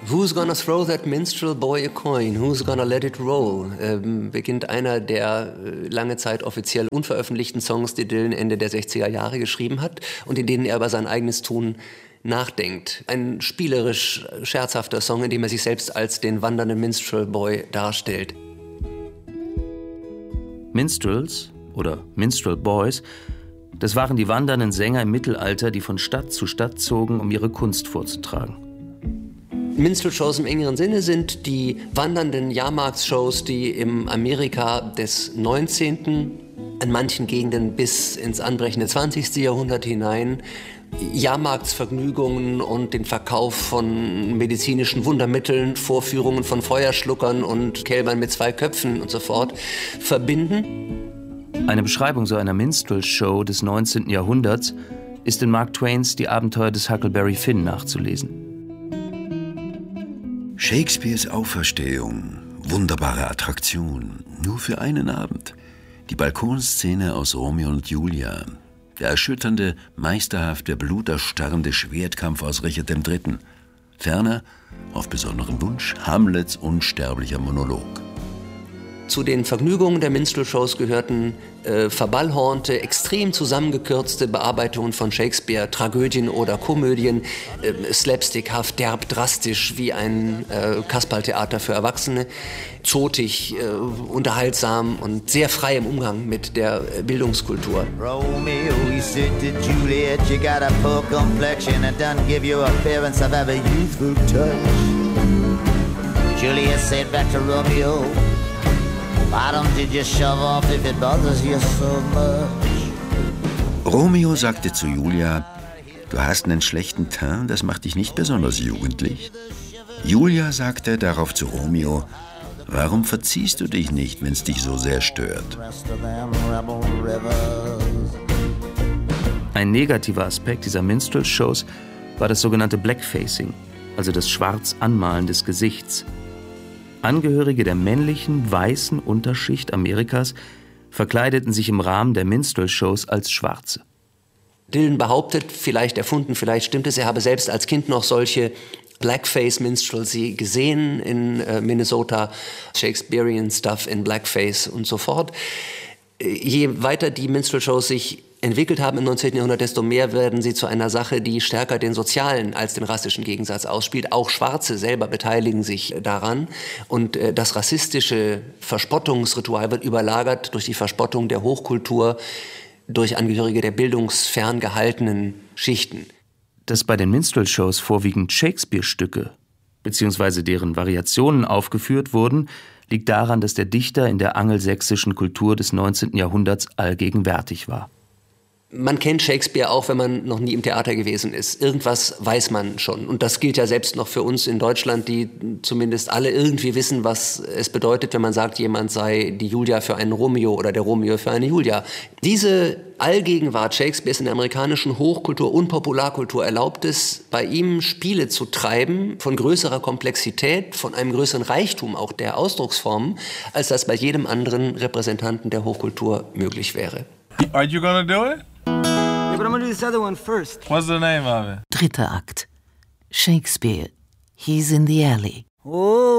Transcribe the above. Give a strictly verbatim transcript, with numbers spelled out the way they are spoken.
Who's gonna throw that minstrel boy a coin? Who's gonna let it roll? Ähm, beginnt einer der äh, lange Zeit offiziell unveröffentlichten Songs, die Dylan Ende der sechziger Jahre geschrieben hat und in denen er über sein eigenes Tun nachdenkt. Ein spielerisch scherzhafter Song, in dem er sich selbst als den wandernden Minstrel Boy darstellt. Minstrels oder Minstrel Boys, das waren die wandernden Sänger im Mittelalter, die von Stadt zu Stadt zogen, um ihre Kunst vorzutragen. Minstrel-Shows im engeren Sinne sind die wandernden Jahrmarktsshows, die im Amerika des neunzehnten, in manchen Gegenden bis ins anbrechende zwanzigste Jahrhundert hinein, Jahrmarktsvergnügungen und den Verkauf von medizinischen Wundermitteln, Vorführungen von Feuerschluckern und Kälbern mit zwei Köpfen und so fort verbinden. Eine Beschreibung so einer Minstrel-Show des neunzehnten Jahrhunderts ist in Mark Twains Die Abenteuer des Huckleberry Finn nachzulesen. Shakespeares Auferstehung, wunderbare Attraktion, nur für einen Abend. Die Balkonszene aus Romeo und Julia, der erschütternde, meisterhafte, bluterstarrende Schwertkampf aus Richard der Dritte. Ferner, auf besonderen Wunsch, Hamlets unsterblicher Monolog. Zu den Vergnügungen der Minstrel-Shows gehörten äh, verballhornte, extrem zusammengekürzte Bearbeitungen von Shakespeare, Tragödien oder Komödien, äh, slapstickhaft, derb, drastisch wie ein äh, Kasperltheater für Erwachsene, zotig, äh, unterhaltsam und sehr frei im Umgang mit der äh, Bildungskultur. Romeo, he said to Juliet, you got a poor complexion and don't give your appearance of a youthful touch. Juliet said back to Romeo, why don't you just shove off if it bothers you so much? Romeo sagte zu Julia, du hast einen schlechten Teint, das macht dich nicht besonders jugendlich. Julia sagte darauf zu Romeo, warum verziehst du dich nicht, wenn es dich so sehr stört? Ein negativer Aspekt dieser Minstrel-Shows war das sogenannte Blackfacing, also das Schwarzanmalen des Gesichts. Angehörige der männlichen, weißen Unterschicht Amerikas verkleideten sich im Rahmen der Minstrel-Shows als Schwarze. Dylan behauptet, vielleicht erfunden, vielleicht stimmt es, er habe selbst als Kind noch solche Blackface-Minstrelsy gesehen in äh, Minnesota, Shakespearean Stuff in Blackface und so fort. Je weiter die Minstrel-Shows sich entwickelt haben im neunzehnten Jahrhundert, desto mehr werden sie zu einer Sache, die stärker den sozialen als den rassischen Gegensatz ausspielt. Auch Schwarze selber beteiligen sich daran. Und äh, das rassistische Verspottungsritual wird überlagert durch die Verspottung der Hochkultur durch Angehörige der bildungsfern gehaltenen Schichten. Dass bei den Minstrel-Shows vorwiegend Shakespeare-Stücke bzw. deren Variationen aufgeführt wurden, liegt daran, dass der Dichter in der angelsächsischen Kultur des neunzehnten Jahrhunderts allgegenwärtig war. Man kennt Shakespeare auch, wenn man noch nie im Theater gewesen ist. Irgendwas weiß man schon. Und das gilt ja selbst noch für uns in Deutschland, die zumindest alle irgendwie wissen, was es bedeutet, wenn man sagt, jemand sei die Julia für einen Romeo oder der Romeo für eine Julia. Diese Allgegenwart Shakespeares in der amerikanischen Hochkultur und Popularkultur erlaubt es, bei ihm Spiele zu treiben von größerer Komplexität, von einem größeren Reichtum auch der Ausdrucksformen, als das bei jedem anderen Repräsentanten der Hochkultur möglich wäre. Are you gonna do it? Yeah, but I'm gonna do this other one first. What's the name of it? Dritter Akt. Shakespeare. He's in the alley. Oh.